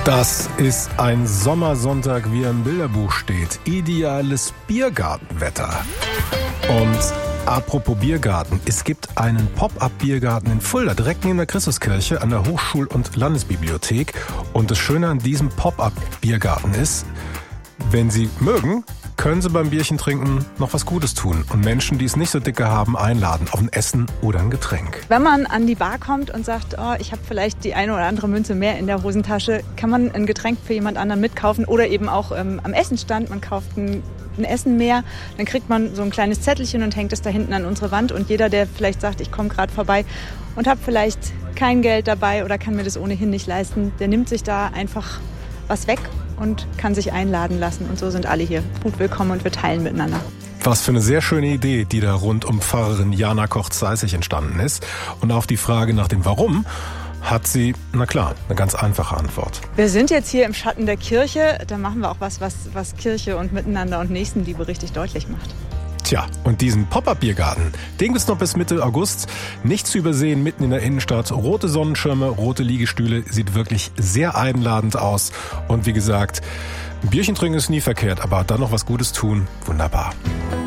Das ist ein Sommersonntag, wie er im Bilderbuch steht. Ideales Biergartenwetter. Und apropos Biergarten, es gibt einen Pop-up-Biergarten in Fulda, direkt neben der Christuskirche an der Hochschul- und Landesbibliothek. Und das Schöne an diesem Pop-up-Biergarten ist, wenn Sie mögen, können Sie beim Bierchen trinken noch was Gutes tun und Menschen, die es nicht so dicke haben, einladen auf ein Essen oder ein Getränk. Wenn man an die Bar kommt und sagt, oh, ich habe vielleicht die eine oder andere Münze mehr in der Hosentasche, kann man ein Getränk für jemand anderen mitkaufen oder eben auch am Essenstand. Man kauft ein Essen mehr, dann kriegt man so ein kleines Zettelchen und hängt es da hinten an unsere Wand. Und jeder, der vielleicht sagt, ich komme gerade vorbei und habe vielleicht kein Geld dabei oder kann mir das ohnehin nicht leisten, der nimmt sich da einfach was weg und kann sich einladen lassen. Und so sind alle hier gut willkommen und wir teilen miteinander. Was für eine sehr schöne Idee, die da rund um Pfarrerin Jana Koch-Zeissig entstanden ist. Und auf die Frage nach dem Warum hat sie, na klar, eine ganz einfache Antwort. Wir sind jetzt hier im Schatten der Kirche. Da machen wir auch was Kirche und Miteinander und Nächstenliebe richtig deutlich macht. Tja, und diesen Pop-up-Biergarten, den gibt's noch bis Mitte August. Nicht zu übersehen, mitten in der Innenstadt. Rote Sonnenschirme, rote Liegestühle, sieht wirklich sehr einladend aus. Und wie gesagt, ein Bierchen trinken ist nie verkehrt, aber dann noch was Gutes tun, wunderbar.